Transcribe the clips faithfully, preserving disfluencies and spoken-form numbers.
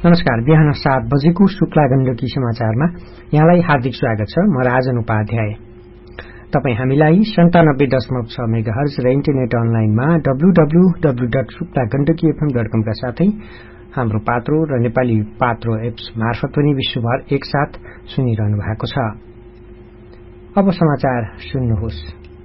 नमस्कार। बिहान सात बजेको शुक्ला गण्डकी समाचारमा यहाँलाई हार्दिक स्वागत छ। म राजन उपाध्याय। तपाई हामीलाई सन्तानब्बे दशमलव छ मेगाहर्ज र इन्टरनेट अनलाइनमा W W W dot Shukla Gandaki FM dot कम का साथै हाम्रो पात्रो र नेपाली पात्रो एप्स मार्फत पनि विश्वभर एकसाथ सुनिरहनु भएको छ। अब समाचार सुन्नुहोस्।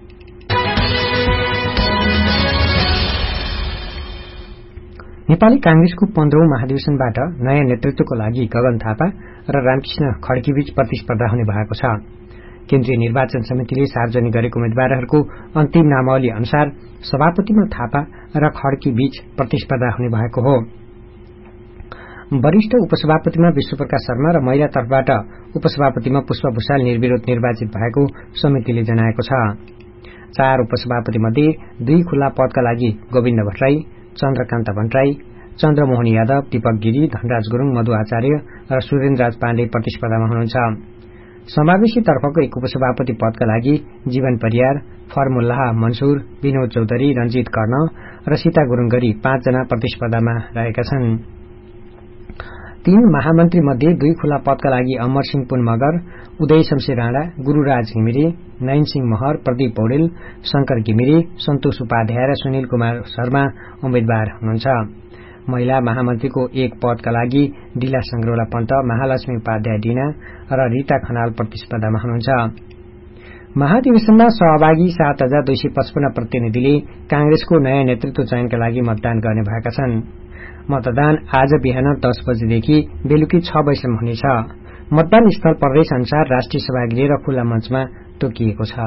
नेपाली कांग्रेसको पन्ध्रौं महाधिवेशनबाट नयाँ नेतृत्वको लागि गगन थापा र रामकृष्ण खड्कीबीच प्रतिस्पर्धा हुने भएको छ। केन्द्रीय निर्वाचन समितिले सार्वजनिक गरेको उम्मेद्वारहरूको अन्तिम नामावली अनुसार सभापतिमा थापा र खड्कीबीच प्रतिस्पर्धा हुने भएको हो। वरिष्ठ उपसभापतिमा विश्वप्रकाश शर्मा र महिला तर्फबाट उपसभापतिमा पुष्पा भूषाल निर्विरोध निर्वाचित भएको समितिले जनाएको छ। चार उपसभापति मध्ये दुई खुल्ला पदका लागि गोविन्द भट्टराई, चन्द्रकान्त भट्टराई, चन्द्रमोहन यादव, दीपक गिरी, धनराज गुरूङ, मधु आचार्य र सुरेन्द्र राज पाण्डे प्रतिस्पर्धामा हुनुहुन्छ। समावेशी तर्फको एक उपसभापति पदका लागि जीवन परियार, फर्मुल्लाह मंसूर, विनोद चौधरी, रंजीत कर्ण र सीता गुरूङ गरी पाँचजना प्रतिस्पर्धामा रहेका छन्। तीन महामन्त्री मध्ये दुई खुल्ला पदका लागि अमर सिंह पुन मगर, उदय शमशेर राणा, गुरूराज घिमिरे, नयन सिंह महर, प्रदीप पौडेल, शंकर घिमिरे, सन्तोष उपाध्याय र सुनिल कुमार शर्मा उम्मेद्वार हुनुहुन्छ। महिला महामन्त्रीको एक पदका लागि डिला संग्रौला पन्त, महालक्ष्मी उपाध्याय डिना र रीता खनाल प्रतिस्पर्धामा हुनुहुन्छ। महाधिवेशनमा सहभागी सात हजार दुई सय पचपन्न प्रतिनिधिले कांग्रेसको नयाँ नेतृत्व चयनका लागि मतदान गर्ने भएका छन्। मतदान आज बिहान दस बजेदेखि बेलुकी छ बजेसम्म हुनेछ। मतदान स्थल प्रदेश अनुसार राष्ट्रिय सभागृह र खुल्ला मञ्चमा तोकिएको छ।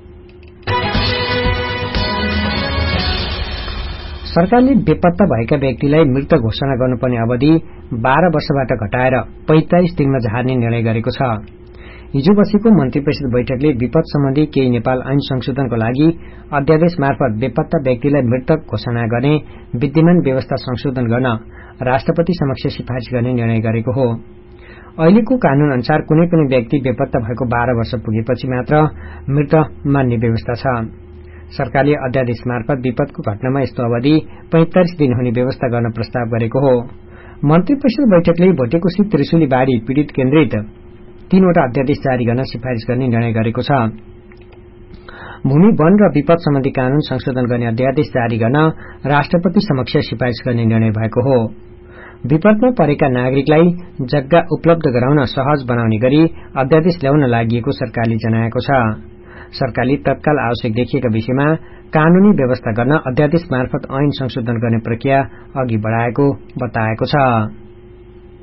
सरकारले बेपत्ता भएका व्यक्तिलाई मृत घोषणा गर्नुपर्ने अवधि बाह्र वर्षबाट घटाएर पैंतालिस दिनमा झार्ने निर्णय गरेको छ। हिजो बसेको मन्त्री परिषद बैठकले विपद सम्बन्धी केही नेपाल ऐन संशोधनको लागि अध्यादेश मार्फत बेपत्ता व्यक्तिलाई मृतक घोषणा गर्ने विद्यमान व्यवस्था संशोधन गर्न राष्ट्रपति समक्ष सिफारिश गर्ने निर्णय गरेको हो। अहिलेको कानून अनुसार कुनै पनि व्यक्ति बेपत्ता भएको बाह्र वर्ष पुगेपछि मात्र मृत मान्ने व्यवस्था छ। सरकारले अध्यादेश मार्फत विपदको घटनामा यस्तो अवधि पैंतालिस दिन हुने व्यवस्था गर्न प्रस्ताव गरेको हो। मन्त्री परिषद बैठकले भोटेकोशी त्रिशुली बाढ़ी पीड़ित केन्द्रित तीनवटा अध्यादेश जारी गर्न सिफारिश गर्ने निर्णय गरेको छ। भूमि वन र विपद सम्बन्धी कानून संशोधन गर्ने अध्यादेश जारी गर्न राष्ट्रपति समक्ष सिफारिश गर्ने निर्णय भएको हो। विपदमा परेका नागरिकलाई जग्गा उपलब्ध गराउन सहज बनाउने गरी अध्यादेश ल्याउन लागि सरकारले जनाएको छ। सरकारले तत्काल आवश्यक देखिएका विषयमा कानूनी व्यवस्था गर्न अध्यादेश मार्फत ऐन संशोधन गर्ने प्रक्रिया अघि बढ़ाएको बताएको छ।